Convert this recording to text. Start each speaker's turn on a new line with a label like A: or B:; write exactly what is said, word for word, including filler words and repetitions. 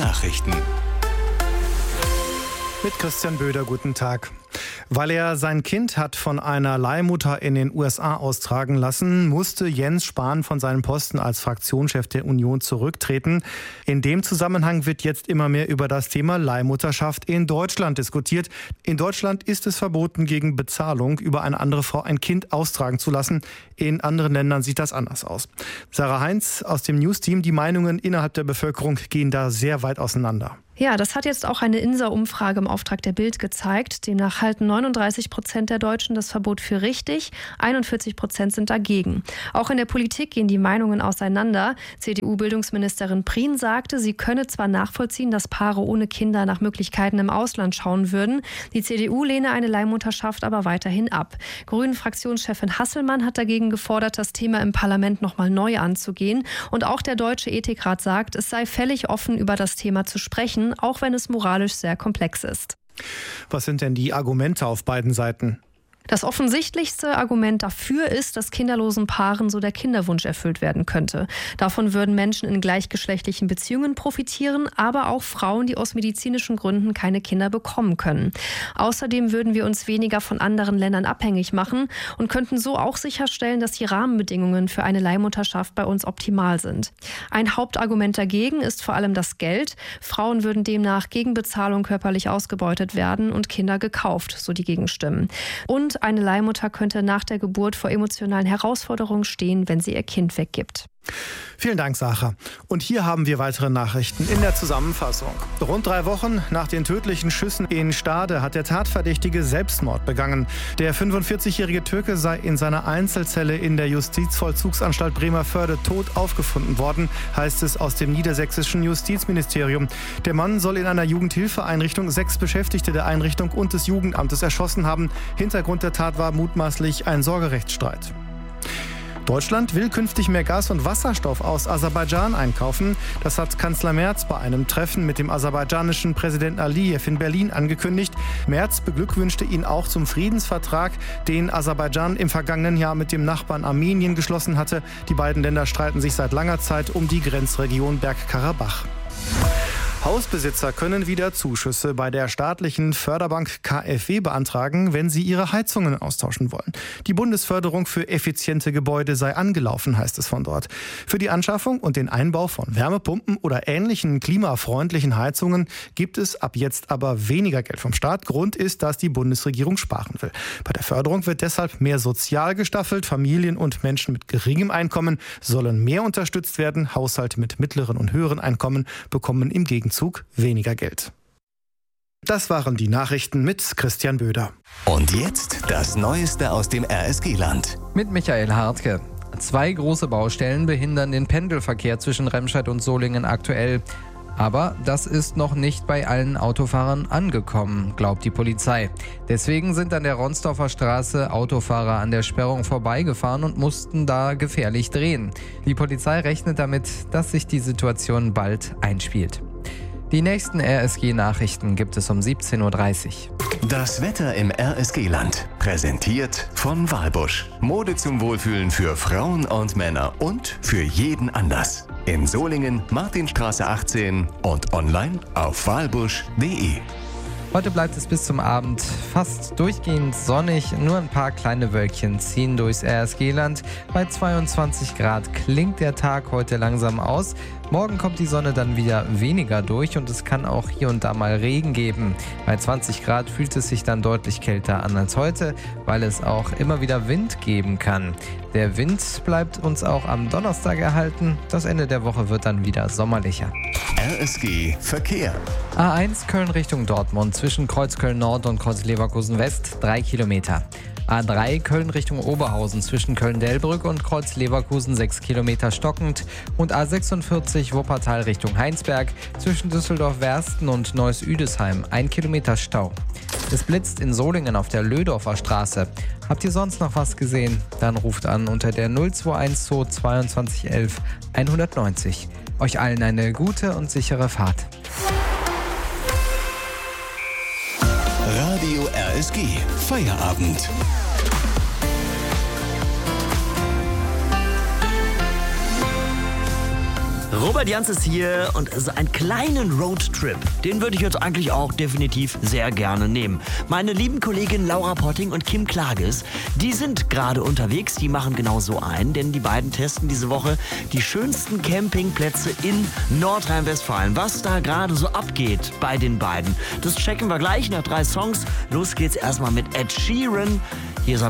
A: Nachrichten.
B: Mit Christian Böder, guten Tag. Weil er sein Kind hat von einer Leihmutter in den U S A austragen lassen, musste Jens Spahn von seinem Posten als Fraktionschef der Union zurücktreten. In dem Zusammenhang wird jetzt immer mehr über das Thema Leihmutterschaft in Deutschland diskutiert. In Deutschland ist es verboten, gegen Bezahlung über eine andere Frau ein Kind austragen zu lassen. In anderen Ländern sieht das anders aus. Sarah Heinz aus dem News-Team, die Meinungen innerhalb der Bevölkerung gehen da sehr weit auseinander.
C: Ja, das hat jetzt auch eine INSA-Umfrage im Auftrag der Bild gezeigt. Demnach halten neununddreißig Prozent der Deutschen das Verbot für richtig, einundvierzig Prozent sind dagegen. Auch in der Politik gehen die Meinungen auseinander. C D U-Bildungsministerin Prien sagte, sie könne zwar nachvollziehen, dass Paare ohne Kinder nach Möglichkeiten im Ausland schauen würden. Die C D U lehne eine Leihmutterschaft aber weiterhin ab. Grünen-Fraktionschefin Hasselmann hat dagegen gefordert, das Thema im Parlament nochmal neu anzugehen. Und auch der Deutsche Ethikrat sagt, es sei völlig offen, über das Thema zu sprechen, auch wenn es moralisch sehr komplex ist.
B: Was sind denn die Argumente auf beiden Seiten?
C: Das offensichtlichste Argument dafür ist, dass kinderlosen Paaren so der Kinderwunsch erfüllt werden könnte. Davon würden Menschen in gleichgeschlechtlichen Beziehungen profitieren, aber auch Frauen, die aus medizinischen Gründen keine Kinder bekommen können. Außerdem würden wir uns weniger von anderen Ländern abhängig machen und könnten so auch sicherstellen, dass die Rahmenbedingungen für eine Leihmutterschaft bei uns optimal sind. Ein Hauptargument dagegen ist vor allem das Geld. Frauen würden demnach gegen Bezahlung körperlich ausgebeutet werden und Kinder gekauft, so die Gegenstimmen. Und eine Leihmutter könnte nach der Geburt vor emotionalen Herausforderungen stehen, wenn sie ihr Kind weggibt.
B: Vielen Dank, Sarah. Und hier haben wir weitere Nachrichten in der Zusammenfassung. Rund drei Wochen nach den tödlichen Schüssen in Stade hat der Tatverdächtige Selbstmord begangen. Der fünfundvierzigjährige Türke sei in seiner Einzelzelle in der Justizvollzugsanstalt Bremervörde tot aufgefunden worden, heißt es aus dem niedersächsischen Justizministerium. Der Mann soll in einer Jugendhilfeeinrichtung sechs Beschäftigte der Einrichtung und des Jugendamtes erschossen haben. Hintergrund der Tat war mutmaßlich ein Sorgerechtsstreit. Deutschland will künftig mehr Gas und Wasserstoff aus Aserbaidschan einkaufen. Das hat Kanzler Merz bei einem Treffen mit dem aserbaidschanischen Präsidenten Aliyev in Berlin angekündigt. Merz beglückwünschte ihn auch zum Friedensvertrag, den Aserbaidschan im vergangenen Jahr mit dem Nachbarn Armenien geschlossen hatte. Die beiden Länder streiten sich seit langer Zeit um die Grenzregion Bergkarabach. Hausbesitzer können wieder Zuschüsse bei der staatlichen Förderbank K f W beantragen, wenn sie ihre Heizungen austauschen wollen. Die Bundesförderung für effiziente Gebäude sei angelaufen, heißt es von dort. Für die Anschaffung und den Einbau von Wärmepumpen oder ähnlichen klimafreundlichen Heizungen gibt es ab jetzt aber weniger Geld vom Staat. Grund ist, dass die Bundesregierung sparen will. Bei der Förderung wird deshalb mehr sozial gestaffelt. Familien und Menschen mit geringem Einkommen sollen mehr unterstützt werden. Haushalte mit mittleren und höheren Einkommen bekommen im Gegenzug weniger Geld. Das waren die Nachrichten mit Christian Böder.
A: Und jetzt das Neueste aus dem R S G-Land.
D: Mit Michael Hartke. Zwei große Baustellen behindern den Pendelverkehr zwischen Remscheid und Solingen aktuell. Aber das ist noch nicht bei allen Autofahrern angekommen, glaubt die Polizei. Deswegen sind an der Ronsdorfer Straße Autofahrer an der Sperrung vorbeigefahren und mussten da gefährlich drehen. Die Polizei rechnet damit, dass sich die Situation bald einspielt. Die nächsten R S G-Nachrichten gibt es um siebzehn Uhr dreißig.
A: Das Wetter im R S G-Land. Präsentiert von Walbusch. Mode zum Wohlfühlen für Frauen und Männer und für jeden Anlass. In Solingen, Martinstraße achtzehn und online auf walbusch punkt de.
D: Heute bleibt es bis zum Abend fast durchgehend sonnig. Nur ein paar kleine Wölkchen ziehen durchs R S G-Land. Bei zweiundzwanzig Grad klingt der Tag heute langsam aus. Morgen kommt die Sonne dann wieder weniger durch und es kann auch hier und da mal Regen geben. Bei zwanzig Grad fühlt es sich dann deutlich kälter an als heute, weil es auch immer wieder Wind geben kann. Der Wind bleibt uns auch am Donnerstag erhalten. Das Ende der Woche wird dann wieder sommerlicher.
A: R S G Verkehr.
D: A eins Köln Richtung Dortmund zwischen Kreuzköln Nord und Kreuz-Leverkusen West drei Kilometer. A drei Köln Richtung Oberhausen zwischen Köln-Delbrück und Kreuz-Leverkusen sechs Kilometer stockend und A sechsundvierzig Wuppertal Richtung Heinsberg zwischen Düsseldorf-Wersten und Neuss-Üdesheim ein Kilometer Stau. Es blitzt in Solingen auf der Löhdorfer Straße. Habt ihr sonst noch was gesehen? Dann ruft an unter der null zwei eins zwei zweiundzwanzig elf hundertneunzig. Euch allen eine gute und sichere Fahrt.
A: Radio R S G Feierabend.
E: Robert Jans ist hier und so einen kleinen Roadtrip, den würde ich jetzt eigentlich auch definitiv sehr gerne nehmen. Meine lieben Kolleginnen Laura Potting und Kim Klages, die sind gerade unterwegs, die machen genau so einen, denn die beiden testen diese Woche die schönsten Campingplätze in Nordrhein-Westfalen. Was da gerade so abgeht bei den beiden, das checken wir gleich nach drei Songs. Los geht's erstmal mit Ed Sheeran.